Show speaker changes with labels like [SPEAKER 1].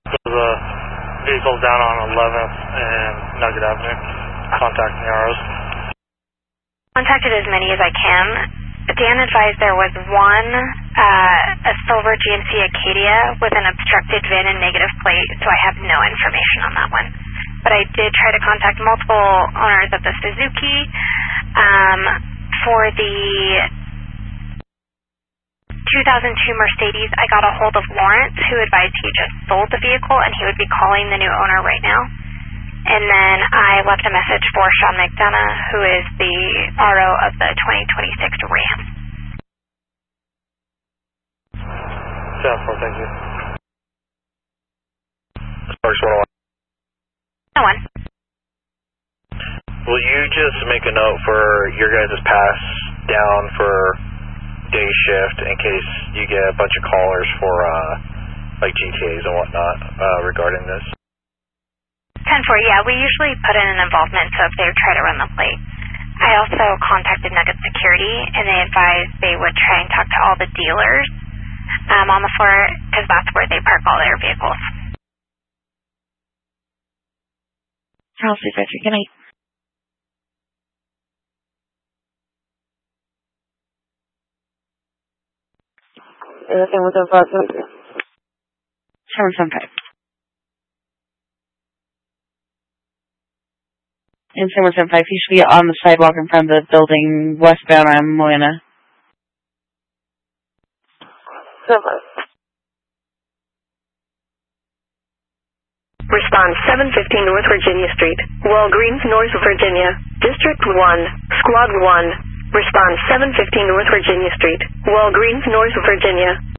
[SPEAKER 1] There's a vehicle down on 11th and Nugget Avenue. Contacting the ROs.
[SPEAKER 2] Contacted as many as I can. Dan advised there was one, a silver GMC Acadia with an obstructed VIN and negative plate, so I have no information on that one. But I did try to contact multiple owners of the Suzuki. For the 2002 Mercedes, I got a hold of Lawrence, who advised he just sold the vehicle and he would be calling the new owner right now. And then I left a message for Sean McDonough, who is the RO of the 2026 Ram.
[SPEAKER 1] Sounds well, thank you.
[SPEAKER 3] Sparks 101.
[SPEAKER 2] No one.
[SPEAKER 3] Will you just make a note for your guys' pass down for day shift in case you get a bunch of callers for like GTAs and whatnot regarding this?
[SPEAKER 2] 10-4, yeah, we usually put in an involvement, so if they try to run the plate. I also contacted Nugget Security, and they advised they would try and talk to all the dealers on the floor, because that's where they park all their vehicles.
[SPEAKER 4] Charles 353, good night.
[SPEAKER 5] Anything with the 575?
[SPEAKER 4] 775. In 775, you should be on the sidewalk in front of the building westbound on Moena.
[SPEAKER 5] 75.
[SPEAKER 6] Response 715 North Virginia Street, Walgreens, North Virginia, District 1, Squad 1. Response 715 North Virginia Street, Walgreens, North Virginia,